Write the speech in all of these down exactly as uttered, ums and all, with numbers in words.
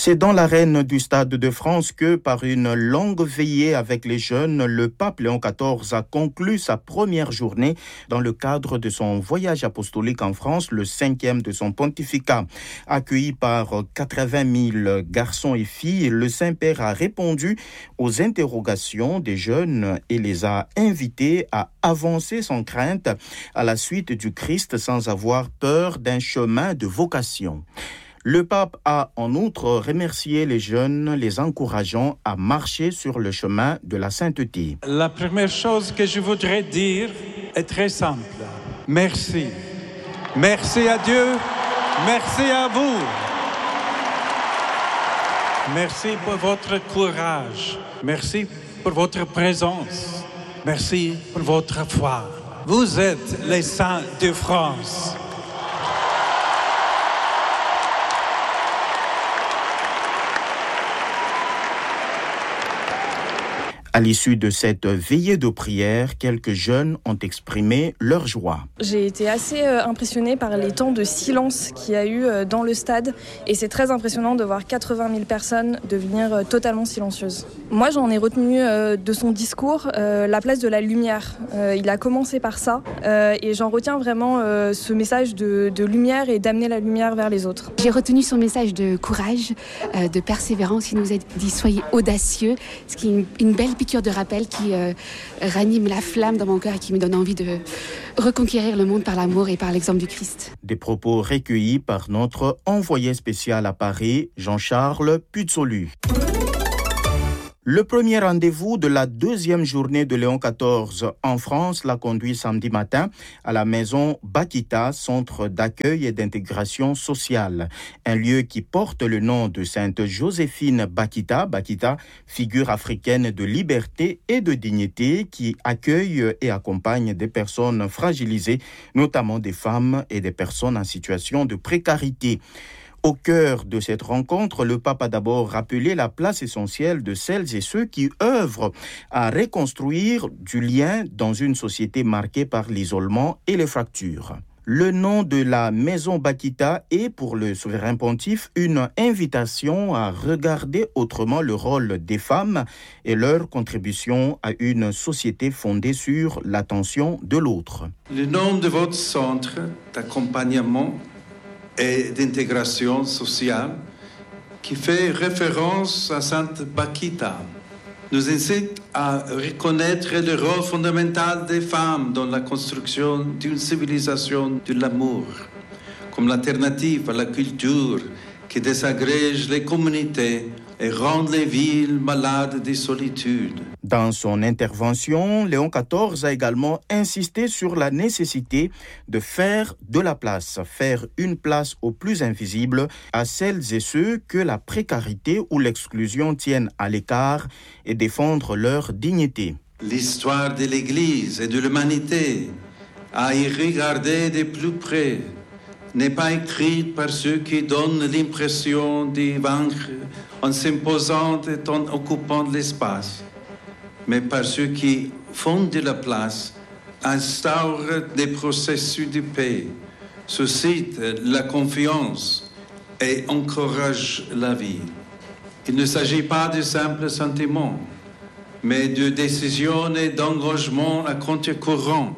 C'est dans l'arène du Stade de France que, par une longue veillée avec les jeunes, le pape Léon quatorze a conclu sa première journée dans le cadre de son voyage apostolique en France, le cinquième de son pontificat. Accueilli par quatre-vingt mille garçons et filles, le Saint-Père a répondu aux interrogations des jeunes et les a invités à avancer sans crainte à la suite du Christ sans avoir peur d'un chemin de vocation. Le pape a en outre remercié les jeunes, les encourageant à marcher sur le chemin de la sainteté. La première chose que je voudrais dire est très simple. Merci. Merci à Dieu. Merci à vous. Merci pour votre courage. Merci pour votre présence. Merci pour votre foi. Vous êtes les saints de France. À l'issue de cette veillée de prière, quelques jeunes ont exprimé leur joie. J'ai été assez euh, impressionnée par les temps de silence qu'il y a eu euh, dans le stade. Et c'est très impressionnant de voir quatre-vingt mille personnes devenir euh, totalement silencieuses. Moi, j'en ai retenu euh, de son discours euh, la place de la lumière. Euh, il a commencé par ça. Euh, et j'en retiens vraiment euh, ce message de, de lumière et d'amener la lumière vers les autres. J'ai retenu son message de courage, euh, de persévérance. Il nous a dit « Soyez audacieux », ce qui est une, une belle piqûre de rappel qui euh, ranime la flamme dans mon cœur et qui me donne envie de reconquérir le monde par l'amour et par l'exemple du Christ. Des propos recueillis par notre envoyé spécial à Paris, Jean-Charles Puzzolu. Le premier rendez-vous de la deuxième journée de Léon quatorze en France l'a conduit samedi matin à la maison Bakita, centre d'accueil et d'intégration sociale. Un lieu qui porte le nom de Sainte Joséphine Bakita, Bakita, figure africaine de liberté et de dignité qui accueille et accompagne des personnes fragilisées, notamment des femmes et des personnes en situation de précarité. Au cœur de cette rencontre, le pape a d'abord rappelé la place essentielle de celles et ceux qui œuvrent à reconstruire du lien dans une société marquée par l'isolement et les fractures. Le nom de la maison Bakita est, pour le souverain pontife, une invitation à regarder autrement le rôle des femmes et leur contribution à une société fondée sur l'attention de l'autre. Le nom de votre centre d'accompagnement et d'intégration sociale qui fait référence à Sainte Bakita nous incite à reconnaître le rôle fondamental des femmes dans la construction d'une civilisation de l'amour, comme l'alternative à la culture qui désagrège les communautés et rend les villes malades de solitude. Dans son intervention, Léon quatorze a également insisté sur la nécessité de faire de la place, faire une place aux plus invisibles, à celles et ceux que la précarité ou l'exclusion tiennent à l'écart et défendre leur dignité. L'histoire de l'Église et de l'humanité, à y regarder de plus près, n'est pas écrite par ceux qui donnent l'impression d'y vaincre en s'imposant et en occupant de l'espace, mais par ceux qui font de la place, instaurent des processus de paix, suscitent la confiance et encouragent la vie. Il ne s'agit pas de simples sentiments, mais de décisions et d'engagements à contre-courant,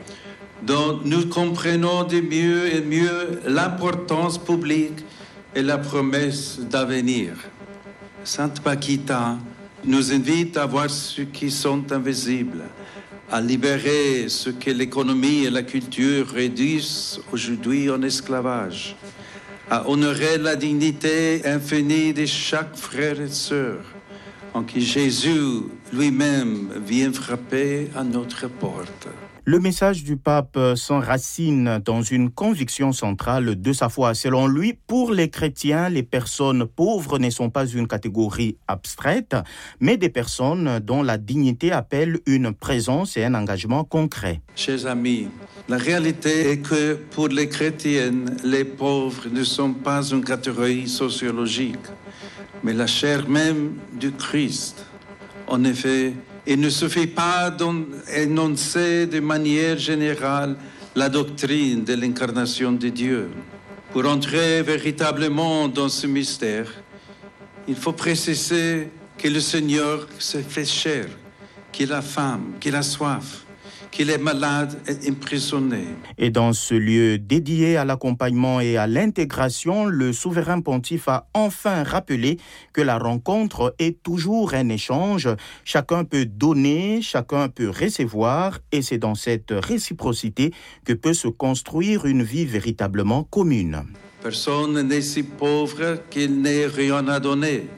dont nous comprenons de mieux et mieux l'importance publique et la promesse d'avenir. Sainte Bakita nous invite à voir ceux qui sont invisibles, à libérer ce que l'économie et la culture réduisent aujourd'hui en esclavage, à honorer la dignité infinie de chaque frère et sœur, en qui Jésus lui-même vient frapper à notre porte. Le message du pape s'enracine dans une conviction centrale de sa foi. Selon lui, pour les chrétiens, les personnes pauvres ne sont pas une catégorie abstraite, mais des personnes dont la dignité appelle une présence et un engagement concret. Chers amis, la réalité est que pour les chrétiennes, les pauvres ne sont pas une catégorie sociologique, mais la chair même du Christ. En effet, il ne suffit pas d'énoncer de manière générale la doctrine de l'incarnation de Dieu. Pour entrer véritablement dans ce mystère, il faut préciser que le Seigneur se fait chair, qu'il a faim, qu'il a soif, qu'il est malade et emprisonné. Et dans ce lieu dédié à l'accompagnement et à l'intégration, le souverain pontife a enfin rappelé que la rencontre est toujours un échange. Chacun peut donner, chacun peut recevoir, et c'est dans cette réciprocité que peut se construire une vie véritablement commune. Personne n'est si pauvre qu'il n'ait rien à donner.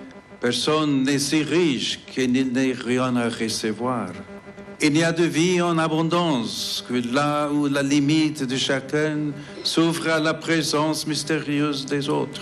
Personne n'est si riche qu'il n'ait rien à recevoir. Il n'y a de vie en abondance que là où la limite de chacun s'ouvre à la présence mystérieuse des autres.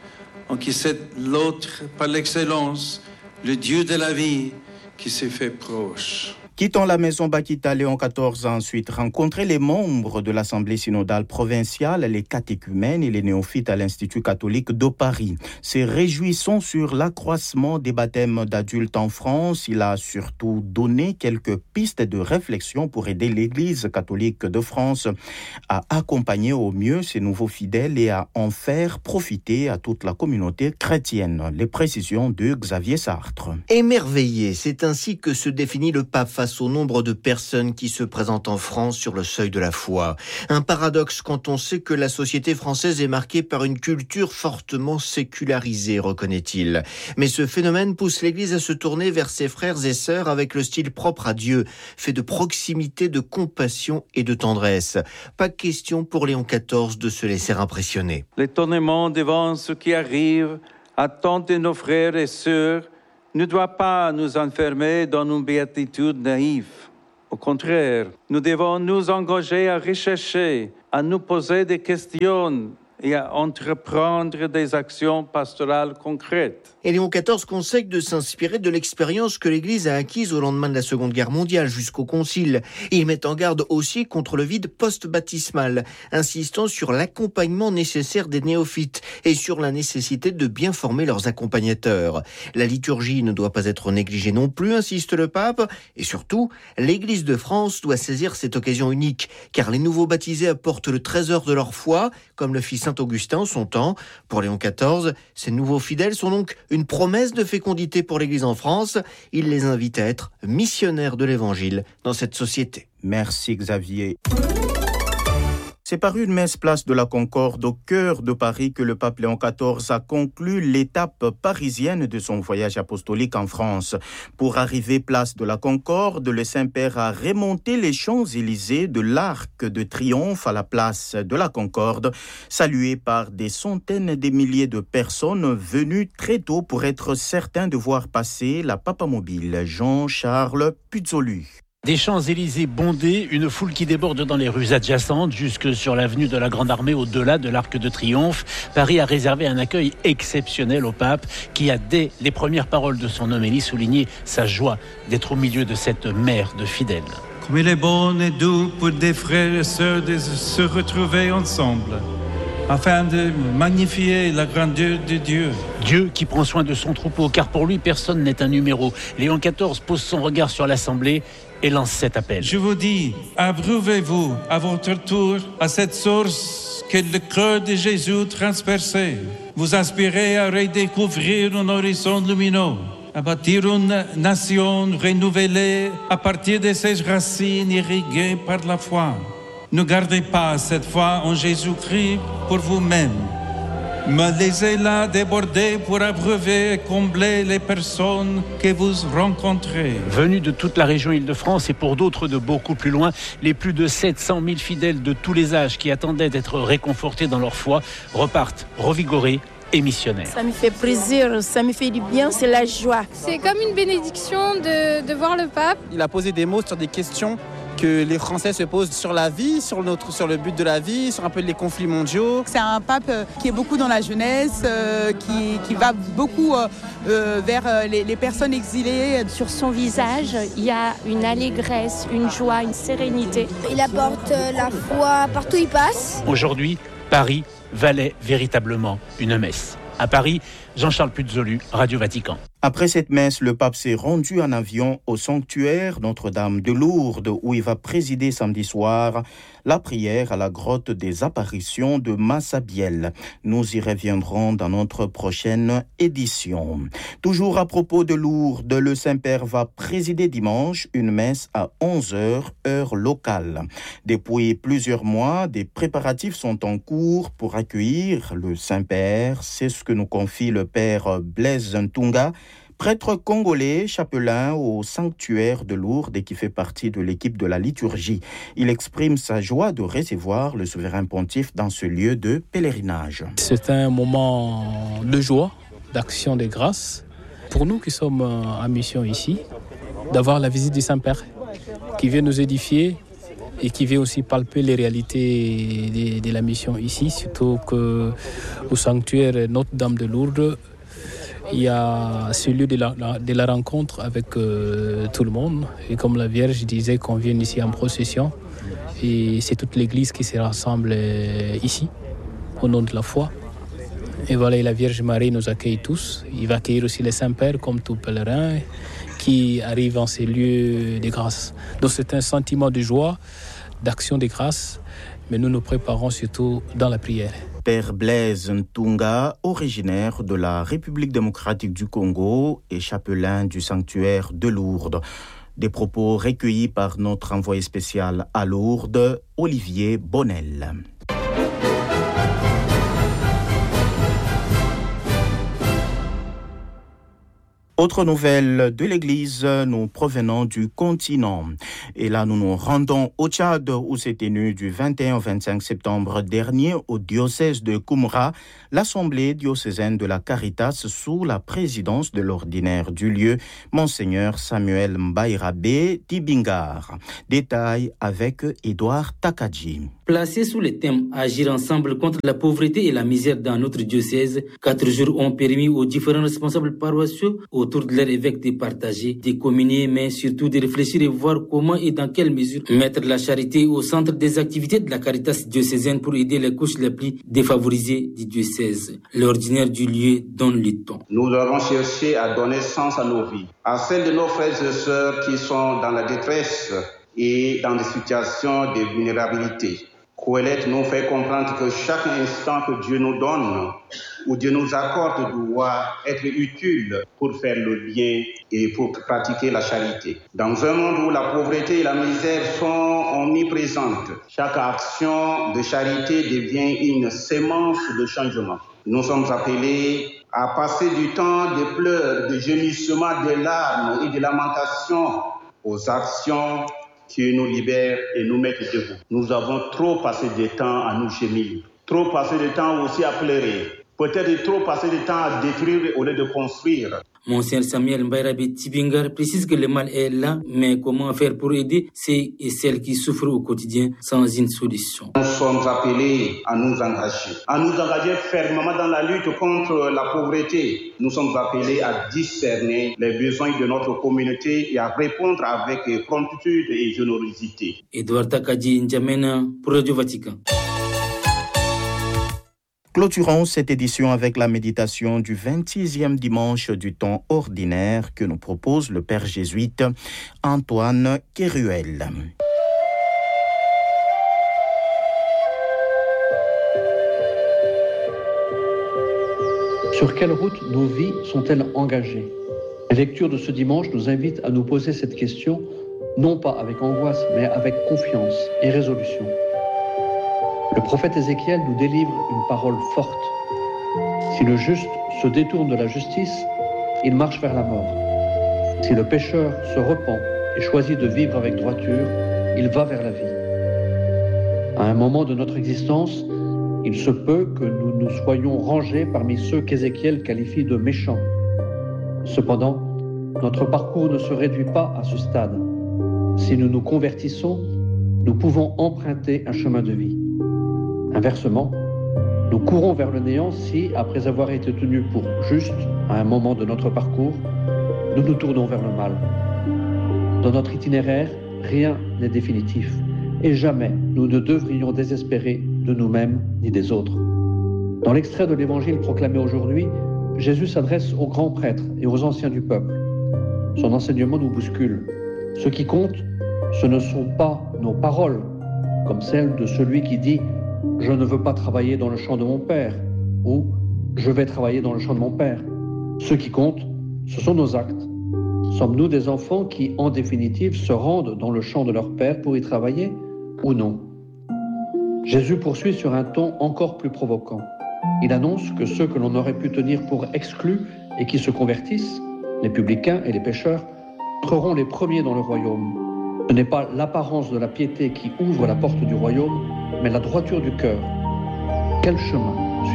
En qui c'est l'autre, par l'excellence, le Dieu de la vie, qui s'est fait proche. Quittant la maison Bakita, Léon quatorze a ensuite rencontré les membres de l'Assemblée synodale provinciale, les catéchumènes et les néophytes à l'Institut catholique de Paris. Se réjouissant sur l'accroissement des baptêmes d'adultes en France, il a surtout donné quelques pistes de réflexion pour aider l'Église catholique de France à accompagner au mieux ses nouveaux fidèles et à en faire profiter à toute la communauté chrétienne. Les précisions de Xavier Sartre. Émerveillé, c'est ainsi que se définit le pape face au nombre de personnes qui se présentent en France sur le seuil de la foi. Un paradoxe quand on sait que la société française est marquée par une culture fortement sécularisée, reconnaît-il. Mais ce phénomène pousse l'Église à se tourner vers ses frères et sœurs avec le style propre à Dieu, fait de proximité, de compassion et de tendresse. Pas question pour Léon quatorze de se laisser impressionner. L'étonnement devant ce qui arrive à tant de nos frères et sœurs ne doit pas nous enfermer dans une béatitude naïve. Au contraire, nous devons nous engager à rechercher, à nous poser des questions et à entreprendre des actions pastorales concrètes. Et Léon quatorze conseille de s'inspirer de l'expérience que l'Église a acquise au lendemain de la Seconde Guerre mondiale jusqu'au Concile. Il met en garde aussi contre le vide post-baptismal, insistant sur l'accompagnement nécessaire des néophytes et sur la nécessité de bien former leurs accompagnateurs. La liturgie ne doit pas être négligée non plus, insiste le pape, et surtout, l'Église de France doit saisir cette occasion unique, car les nouveaux baptisés apportent le trésor de leur foi, comme le fit saint Augustin en son temps. Pour Léon quatorze, ces nouveaux fidèles sont donc une promesse de fécondité pour l'Église en France. Il les invite à être missionnaires de l'Évangile dans cette société. Merci Xavier. C'est par une messe place de la Concorde au cœur de Paris que le pape Léon quatorze a conclu l'étape parisienne de son voyage apostolique en France. Pour arriver place de la Concorde, le Saint-Père a remonté les Champs-Élysées de l'Arc de Triomphe à la place de la Concorde, salué par des centaines de milliers de personnes venues très tôt pour être certains de voir passer la papamobile Jean-Charles Puzzolu. Des Champs-Élysées bondés, une foule qui déborde dans les rues adjacentes jusque sur l'avenue de la Grande Armée au-delà de l'Arc de Triomphe. Paris a réservé un accueil exceptionnel au pape qui a, dès les premières paroles de son homélie, souligné sa joie d'être au milieu de cette mer de fidèles. Comme il est bon et doux pour des frères et sœurs de se retrouver ensemble, afin de magnifier la grandeur de Dieu. Dieu qui prend soin de son troupeau, car pour lui, personne n'est un numéro. Léon quatorze pose son regard sur l'Assemblée et lance cet appel. Je vous dis, abreuvez-vous à votre tour à cette source que le cœur de Jésus transperçait. Vous aspirez à redécouvrir un horizon lumineux, à bâtir une nation renouvelée à partir de ses racines irriguées par la foi. Ne gardez pas cette foi en Jésus-Christ pour vous-même, mais laissez-la déborder pour abreuver et combler les personnes que vous rencontrez. Venus de toute la région Île-de-France et pour d'autres de beaucoup plus loin, les plus de sept cent mille fidèles de tous les âges qui attendaient d'être réconfortés dans leur foi repartent revigorés et missionnaires. Ça me fait plaisir, ça me fait du bien, c'est la joie. C'est comme une bénédiction de, de voir le pape. Il a posé des mots sur des questions que les Français se posent sur la vie, sur, notre, sur le but de la vie, sur un peu les conflits mondiaux. C'est un pape qui est beaucoup dans la jeunesse, euh, qui, qui va beaucoup euh, euh, vers les, les personnes exilées. Sur son visage, il y a une allégresse, une joie, une sérénité. Il apporte la foi partout où il passe. Aujourd'hui, Paris valait véritablement une messe. À Paris, Jean-Charles Puzzolu, Radio Vatican. Après cette messe, le pape s'est rendu en avion au sanctuaire Notre-Dame de Lourdes où il va présider samedi soir la prière à la grotte des apparitions de Massabielle. Nous y reviendrons dans notre prochaine édition. Toujours à propos de Lourdes, le Saint-Père va présider dimanche une messe à onze heures, heure locale. Depuis plusieurs mois, des préparatifs sont en cours pour accueillir le Saint-Père. C'est ce que nous confie le Père Blaise Ntunga, prêtre congolais, chapelain au sanctuaire de Lourdes et qui fait partie de l'équipe de la liturgie. Il exprime sa joie de recevoir le souverain pontife dans ce lieu de pèlerinage. C'est un moment de joie, d'action de grâce. Pour nous qui sommes en mission ici, d'avoir la visite du Saint-Père qui vient nous édifier et qui vient aussi palper les réalités de, de la mission ici, surtout qu'au sanctuaire Notre-Dame de Lourdes, il y a ce lieu de la, de la rencontre avec euh, tout le monde. Et comme la Vierge disait qu'on vient ici en procession, et c'est toute l'Église qui se rassemble ici, au nom de la foi. Et voilà, et la Vierge Marie nous accueille tous. Il va accueillir aussi les Saint-Pères comme tout pèlerin qui arrive en ces lieux de grâce. Donc c'est un sentiment de joie, d'action de grâce, mais nous nous préparons surtout dans la prière. Père Blaise Ntunga, originaire de la République démocratique du Congo et chapelain du sanctuaire de Lourdes. Des propos recueillis par notre envoyé spécial à Lourdes, Olivier Bonnel. Autre nouvelle de l'Église, nous provenons du continent. Et là, nous nous rendons au Tchad où s'est tenue du vingt et un au vingt-cinq septembre dernier au diocèse de Koumra, l'Assemblée diocésaine de la Caritas sous la présidence de l'ordinaire du lieu, Monseigneur Samuel Mbaïrabé Tibingar. Détail avec Édouard Takadji. Placé sous le thème « Agir ensemble contre la pauvreté et la misère dans notre diocèse », quatre jours ont permis aux différents responsables paroissiaux autour de leur évêque de partager, de communier, mais surtout de réfléchir et voir comment et dans quelle mesure mettre la charité au centre des activités de la Caritas diocésaine pour aider les couches les plus défavorisées du diocèse. L'ordinaire du lieu donne le ton. Nous avons cherché à donner sens à nos vies, à celles de nos frères et sœurs qui sont dans la détresse et dans des situations de vulnérabilité. Colette nous fait comprendre que chaque instant que Dieu nous donne ou Dieu nous accorde doit être utile pour faire le bien et pour pratiquer la charité. Dans un monde où la pauvreté et la misère sont omniprésentes, chaque action de charité devient une sémence de changement. Nous sommes appelés à passer du temps de pleurs, de gémissements, de larmes et de lamentations aux actions qui nous libèrent et nous mettent debout. Nous avons trop passé de temps à nous gémir, trop passé de temps aussi à pleurer, peut-être trop passé de temps à détruire au lieu de construire. Monseigneur Samuel Mbaïrabé Tibingar précise que le mal est là, mais comment faire pour aider ceux et celles qui souffrent au quotidien sans une solution. Nous sommes appelés à nous engager, à nous engager fermement dans la lutte contre la pauvreté. Nous sommes appelés à discerner les besoins de notre communauté et à répondre avec promptitude et générosité. Edouard Takadji N'Djamena pour Radio Vatican. Clôturons cette édition avec la méditation du vingt-sixième dimanche du temps ordinaire que nous propose le père jésuite Antoine Kéruel. Sur quelle route nos vies sont-elles engagées ? La lecture de ce dimanche nous invite à nous poser cette question, non pas avec angoisse, mais avec confiance et résolution. Le prophète Ézéchiel nous délivre une parole forte. Si le juste se détourne de la justice, il marche vers la mort. Si le pécheur se repent et choisit de vivre avec droiture, il va vers la vie. À un moment de notre existence, il se peut que nous nous soyons rangés parmi ceux qu'Ézéchiel qualifie de méchants. Cependant, notre parcours ne se réduit pas à ce stade. Si nous nous convertissons, nous pouvons emprunter un chemin de vie. Inversement, nous courons vers le néant si, après avoir été tenus pour justes à un moment de notre parcours, nous nous tournons vers le mal. Dans notre itinéraire, rien n'est définitif et jamais nous ne devrions désespérer de nous-mêmes ni des autres. Dans l'extrait de l'Évangile proclamé aujourd'hui, Jésus s'adresse aux grands prêtres et aux anciens du peuple. Son enseignement nous bouscule. Ce qui compte, ce ne sont pas nos paroles, comme celles de celui qui dit « Je ne veux pas travailler dans le champ de mon père » ou « Je vais travailler dans le champ de mon père ». Ce qui compte, ce sont nos actes. Sommes-nous des enfants qui, en définitive, se rendent dans le champ de leur père pour y travailler ou non? Jésus poursuit sur un ton encore plus provoquant. Il annonce que ceux que l'on aurait pu tenir pour exclus et qui se convertissent, les publicains et les pécheurs, entreront les premiers dans le royaume. Ce n'est pas l'apparence de la piété qui ouvre la porte du royaume, mais la droiture du cœur. Quel chemin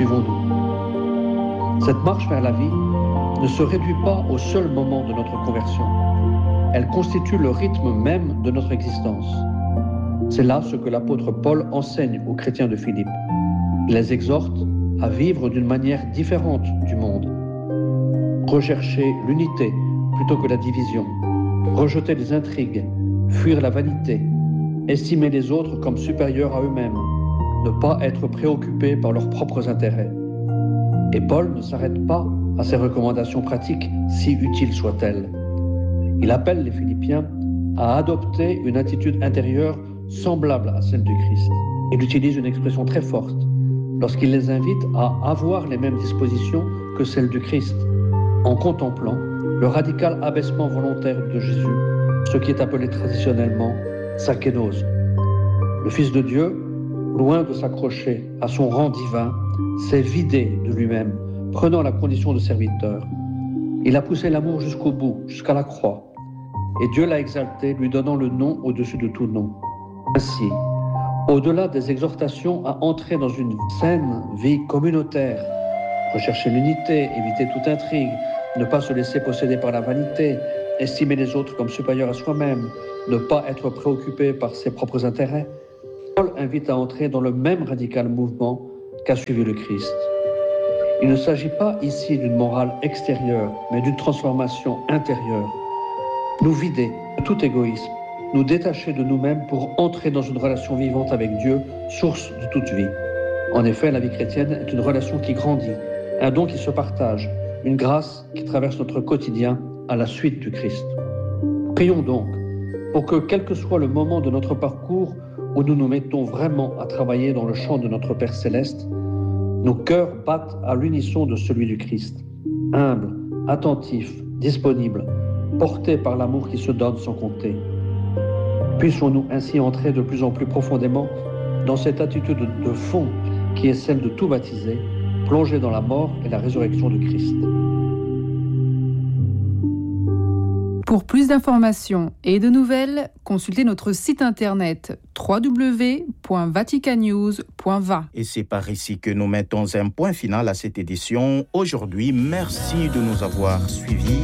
suivons-nous? Cette marche vers la vie ne se réduit pas au seul moment de notre conversion. Elle constitue le rythme même de notre existence. C'est là ce que l'apôtre Paul enseigne aux chrétiens de Philippe. Il les exhorte à vivre d'une manière différente du monde. Rechercher l'unité plutôt que la division. Rejeter les intrigues, fuir la vanité, estimer les autres comme supérieurs à eux-mêmes, ne pas être préoccupés par leurs propres intérêts. Et Paul ne s'arrête pas à ces recommandations pratiques, si utiles soient-elles. Il appelle les Philippiens à adopter une attitude intérieure semblable à celle du Christ. Il utilise une expression très forte lorsqu'il les invite à avoir les mêmes dispositions que celles du Christ, en contemplant le radical abaissement volontaire de Jésus, ce qui est appelé traditionnellement sa kénose. Le Fils de Dieu, loin de s'accrocher à son rang divin, s'est vidé de lui-même, prenant la condition de serviteur. Il a poussé l'amour jusqu'au bout, jusqu'à la croix. Et Dieu l'a exalté, lui donnant le nom au-dessus de tout nom. Ainsi, au-delà des exhortations à entrer dans une saine vie communautaire, rechercher l'unité, éviter toute intrigue, ne pas se laisser posséder par la vanité, estimer les autres comme supérieurs à soi-même, ne pas être préoccupé par ses propres intérêts, Paul invite à entrer dans le même radical mouvement qu'a suivi le Christ. Il ne s'agit pas ici d'une morale extérieure, mais d'une transformation intérieure. Nous vider de tout égoïsme, nous détacher de nous-mêmes pour entrer dans une relation vivante avec Dieu, source de toute vie. En effet, la vie chrétienne est une relation qui grandit, un don qui se partage, une grâce qui traverse notre quotidien à la suite du Christ. Prions donc pour que, quel que soit le moment de notre parcours où nous nous mettons vraiment à travailler dans le champ de notre Père Céleste, nos cœurs battent à l'unisson de celui du Christ, humble, attentif, disponible, porté par l'amour qui se donne sans compter. Puissions-nous ainsi entrer de plus en plus profondément dans cette attitude de fond qui est celle de tout baptisé, plongé dans la mort et la résurrection de Christ. Pour plus d'informations et de nouvelles, consultez notre site internet w w w point vatican news point v a. Et c'est par ici que nous mettons un point final à cette édition. Aujourd'hui, merci de nous avoir suivis.